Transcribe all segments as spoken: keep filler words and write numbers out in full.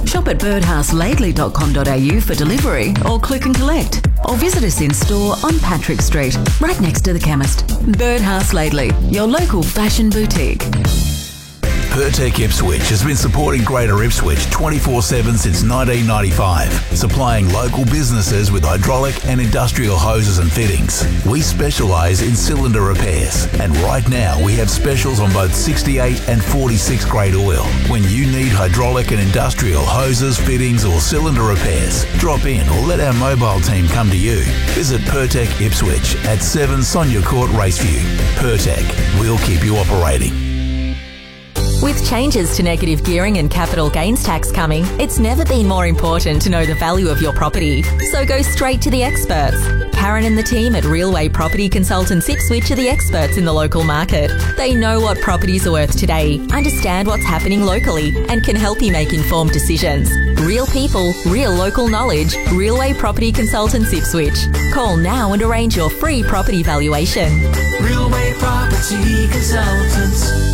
Shop at birdhouse laidley dot com dot a u for delivery or click and collect. Or visit us in store on Patrick Street, right next to the chemist. Birdhouse Laidley, your local fashion boutique. Pertec Ipswich has been supporting Greater Ipswich twenty-four seven since nineteen ninety-five, supplying local businesses with hydraulic and industrial hoses and fittings. We specialise in cylinder repairs, and right now we have specials on both sixty-eight and forty-six grade oil. When you need hydraulic and industrial hoses, fittings or cylinder repairs, drop in or let our mobile team come to you. Visit Pertec Ipswich at seven Sonia Court, Raceview. Pertec, we'll keep you operating. With changes to negative gearing and capital gains tax coming, it's never been more important to know the value of your property. So go straight to the experts. Karen and the team at Realway Property Consultants Ipswich are the experts in the local market. They know what properties are worth today, understand what's happening locally, and can help you make informed decisions. Real people, real local knowledge. Realway Property Consultants Ipswich. Call now and arrange your free property valuation. Realway Property Consultants.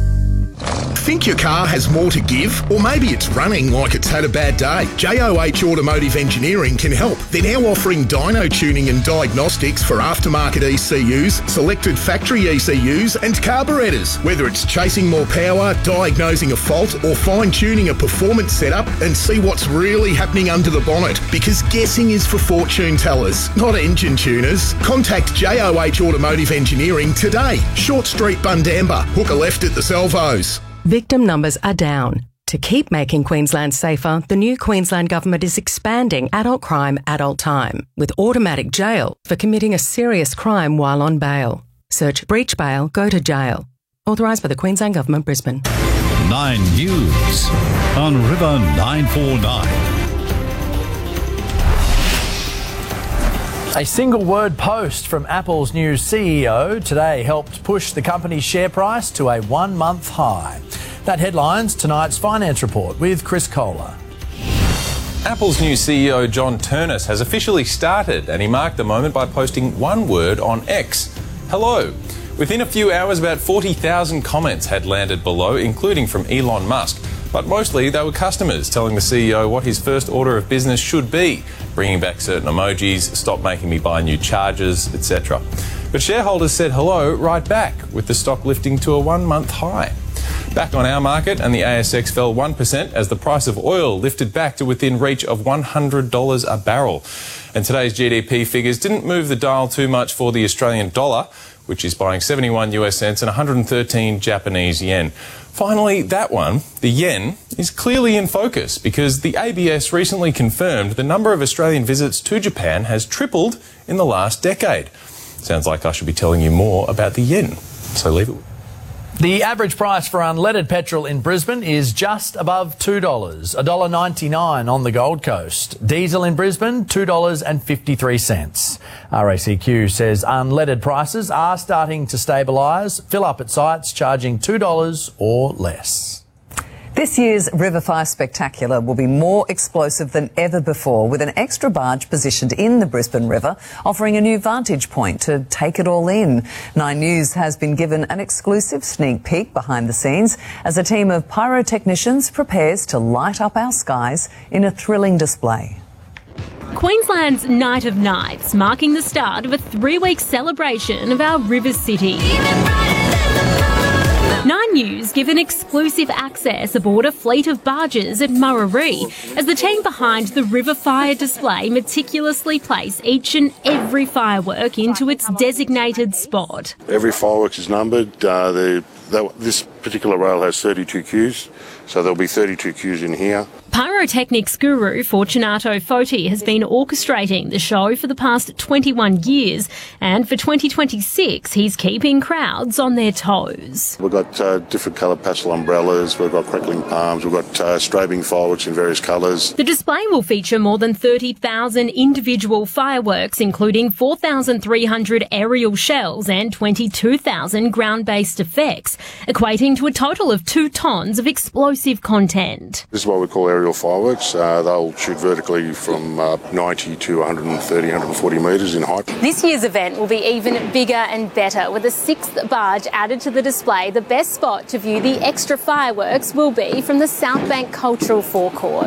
Think your car has more to give? Or maybe it's running like it's had a bad day? J O H Automotive Engineering can help. They're now offering dyno tuning and diagnostics for aftermarket E C Us, selected factory E C Us and carburetors. Whether it's chasing more power, diagnosing a fault or fine-tuning a performance setup, and see what's really happening under the bonnet. Because guessing is for fortune tellers, not engine tuners. Contact J O H Automotive Engineering today. Short Street, Bundamba. Hook a left at the Salvos. Victim numbers are down. To keep making Queensland safer, the new Queensland Government is expanding adult crime, adult time, with automatic jail for committing a serious crime while on bail. Search breach bail, go to jail. Authorised by the Queensland Government, Brisbane. Nine News on River nine four nine. A single word post from Apple's new C E O today helped push the company's share price to a one-month high. That headlines tonight's finance report with Chris Kohler. Apple's new C E O John Ternus has officially started, and he marked the moment by posting one word on X: hello. Within a few hours, about forty thousand comments had landed below, including from Elon Musk. But mostly they were customers telling the C E O what his first order of business should be, bringing back certain emojis, stop making me buy new chargers, et cetera. But shareholders said hello right back, with the stock lifting to a one-month high. Back on our market, and the A S X fell one percent as the price of oil lifted back to within reach of one hundred dollars a barrel. And today's G D P figures didn't move the dial too much for the Australian dollar, which is buying seventy-one US cents and one hundred thirteen Japanese yen. Finally, that one, the yen, is clearly in focus because the A B S recently confirmed the number of Australian visits to Japan has tripled in the last decade. Sounds like I should be telling you more about the yen, so leave it with me. The average price for unleaded petrol in Brisbane is just above two dollars, one dollar ninety-nine on the Gold Coast. Diesel in Brisbane, two dollars fifty-three. R A C Q says unleaded prices are starting to stabilise. Fill up at sites charging two dollars or less. This year's River Fire Spectacular will be more explosive than ever before, with an extra barge positioned in the Brisbane River, offering a new vantage point to take it all in. Nine News has been given an exclusive sneak peek behind the scenes as a team of pyrotechnicians prepares to light up our skies in a thrilling display. Queensland's Night of Nights, marking the start of a three-week celebration of our river city. Nine News give an exclusive access aboard a fleet of barges at Murarrie as the team behind the River Fire display meticulously place each and every firework into its designated spot. Every firework is numbered. Uh, the, the, this particular rail has thirty-two queues, so there'll be thirty-two queues in here. Pyrotechnics guru Fortunato Foti has been orchestrating the show for the past twenty-one years, and for twenty twenty-six he's keeping crowds on their toes. We've got uh, different coloured pastel umbrellas, we've got crackling palms, we've got uh, strobing fireworks in various colours. The display will feature more than thirty thousand individual fireworks, including four thousand three hundred aerial shells and twenty-two thousand ground-based effects, equating to a total of two tonnes of explosive content. This is what we call aerial fireworks. Uh, they'll shoot vertically from uh, ninety to one hundred thirty, one hundred forty metres in height. This year's event will be even bigger and better. With a sixth barge added to the display, the best spot to view the extra fireworks will be from the South Bank Cultural Forecourt.